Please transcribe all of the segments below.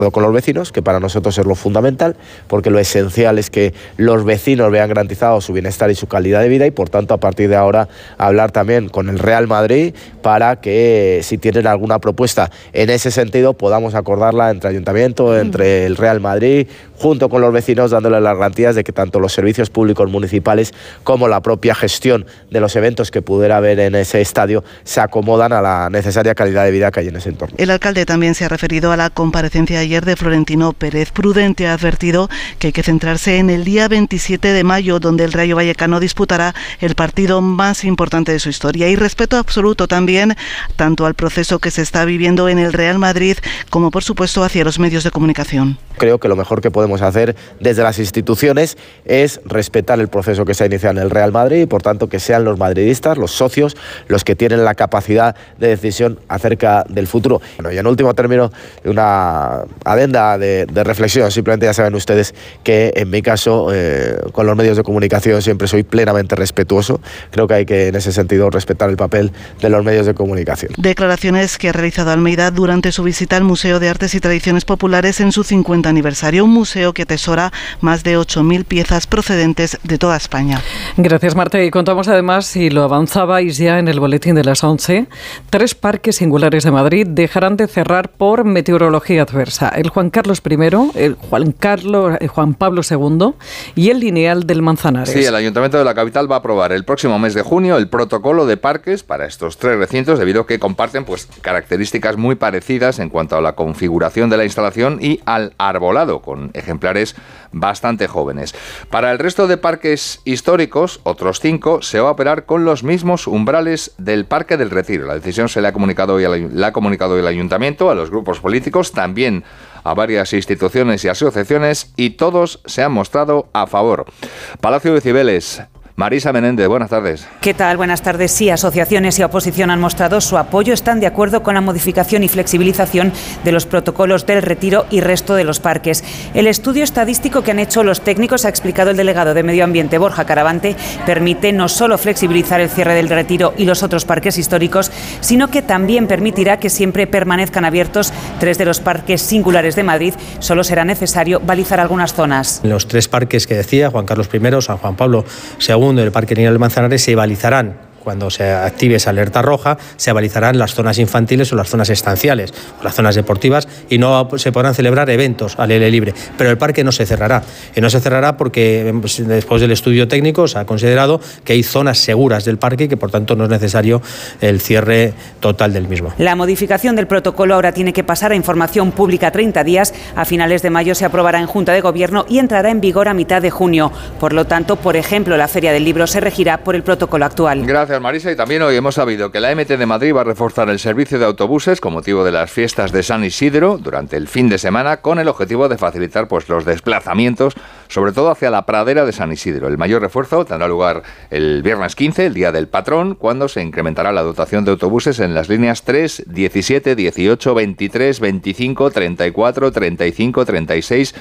con los vecinos, que para nosotros es lo fundamental, porque lo esencial es que los vecinos vean garantizado su bienestar y su calidad de vida y por tanto a partir de ahora hablar también con el Real Madrid para que si tienen alguna propuesta en ese sentido podamos acordarla entre Ayuntamiento, entre el Real Madrid, junto con los vecinos, dándole las garantías de que tanto los servicios públicos municipales como la propia gestión de los eventos que pudiera haber en ese estadio se acomodan a la necesaria calidad de vida que hay en ese entorno. El alcalde también se ha referido a la comparecencia de ayer de Florentino Pérez. Prudente ha advertido que hay que centrarse en el día 27 de mayo, donde el Rayo Vallecano disputará el partido más importante de su historia. Y respeto absoluto también tanto al proceso que se está viviendo en el Real Madrid como, por supuesto, hacia los medios de comunicación. Creo que lo mejor que podemos hacer desde las instituciones es respetar el proceso que se ha iniciado en el Real Madrid y, por tanto, que sean los madridistas, los socios, los que tienen la capacidad de decisión acerca del futuro. Bueno, y en último término, una adenda de reflexión. Simplemente ya saben ustedes que en mi caso, con los medios de comunicación siempre soy plenamente respetuoso. Creo que hay que, en ese sentido, respetar el papel de los medios de comunicación. Declaraciones que ha realizado Almeida durante su visita al Museo de Artes y Tradiciones Populares en su 50 aniversario, un museo que atesora más de 8.000 piezas procedentes de toda España. Gracias, Marta. Y contamos además, y lo avanzabais ya en el boletín de las 11, 3 parques singulares de Madrid dejarán de cerrar por meteorología adversa. El Juan Carlos I, el Juan Pablo II y el Lineal del Manzanares. Sí, el Ayuntamiento de la capital va a aprobar el próximo mes de junio el protocolo de parques para estos 3 recintos, debido a que comparten características muy parecidas en cuanto a la configuración de la instalación y al arbolado, con ejemplares bastante jóvenes. Para el resto de parques históricos, otros 5, se va a operar con los mismos umbrales del Parque del Retiro. La decisión se le ha comunicado hoy el Ayuntamiento, a los grupos políticos, también a varias instituciones y asociaciones, y todos se han mostrado a favor. Palacio de Cibeles. Marisa Menéndez, buenas tardes. ¿Qué tal? Buenas tardes. Sí, asociaciones y oposición han mostrado su apoyo, están de acuerdo con la modificación y flexibilización de los protocolos del Retiro y resto de los parques. El estudio estadístico que han hecho los técnicos, ha explicado el delegado de Medio Ambiente, Borja Caravante, permite no solo flexibilizar el cierre del Retiro y los otros parques históricos, sino que también permitirá que siempre permanezcan abiertos 3 de los parques singulares de Madrid. Solo será necesario balizar algunas zonas. Los 3 parques que decía, Juan Carlos I, San Juan Pablo II, el Parque Lineal del Manzanares, se balizarán. Cuando se active esa alerta roja, se balizarán las zonas infantiles o las zonas estanciales, o las zonas deportivas, y no se podrán celebrar eventos al aire libre. Pero el parque no se cerrará. Y no se cerrará porque después del estudio técnico se ha considerado que hay zonas seguras del parque y que por tanto no es necesario el cierre total del mismo. La modificación del protocolo ahora tiene que pasar a información pública 30 días. A finales de mayo se aprobará en Junta de Gobierno y entrará en vigor a mitad de junio. Por lo tanto, por ejemplo, la Feria del Libro se regirá por el protocolo actual. Gracias, Marisa. Y también hoy hemos sabido que la MT de Madrid va a reforzar el servicio de autobuses con motivo de las fiestas de San Isidro durante el fin de semana, con el objetivo de facilitar los desplazamientos, sobre todo hacia la pradera de San Isidro. El mayor refuerzo tendrá lugar el viernes 15, el día del patrón, cuando se incrementará la dotación de autobuses en las líneas 3, 17, 18, 23, 25, 34, 35, 36,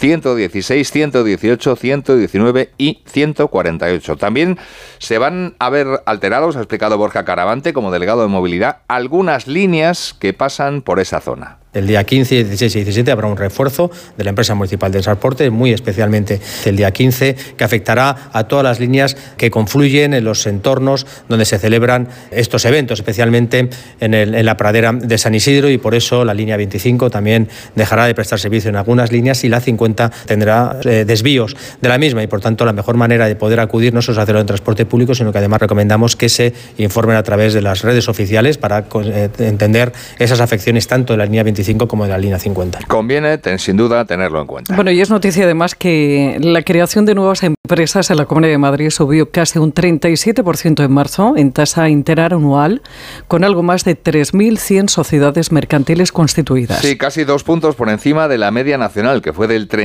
116, 118, 119 y 148. También se van a ver alterados, ha explicado Borja Caravante, como delegado de movilidad, algunas líneas que pasan por esa zona. El día 15, 16 y 17 habrá un refuerzo de la empresa municipal de transporte, muy especialmente el día 15, que afectará a todas las líneas que confluyen en los entornos donde se celebran estos eventos, especialmente en la pradera de San Isidro, y por eso la línea 25 también dejará de prestar servicio en algunas líneas y la 50 tendrá desvíos de la misma, y por tanto la mejor manera de poder acudir no solo es hacerlo en transporte público, sino que además recomendamos que se informen a través de las redes oficiales para entender esas afecciones tanto de la línea 25 como de la línea 50. Conviene, sin duda, tenerlo en cuenta. Bueno, y es noticia además que la creación de nuevas empresas en la Comunidad de Madrid subió casi un 37% en marzo en tasa interanual, con algo más de 3.100 sociedades mercantiles constituidas. Sí, casi 2 puntos por encima de la media nacional, que fue del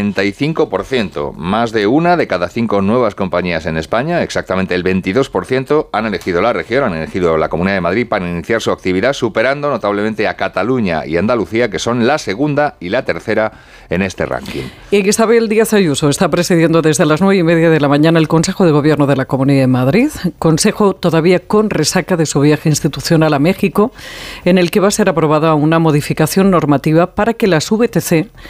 35%. Más de 1 de cada 5 nuevas compañías en España, exactamente el 22%, han elegido la región, han elegido la Comunidad de Madrid para iniciar su actividad, superando notablemente a Cataluña y Andalucía, que son la segunda y la tercera en este ranking. Y Isabel Díaz Ayuso está presidiendo desde las 9:30 de la mañana el Consejo de Gobierno de la Comunidad de Madrid, consejo todavía con resaca de su viaje institucional a México, en el que va a ser aprobada una modificación normativa para que las VTC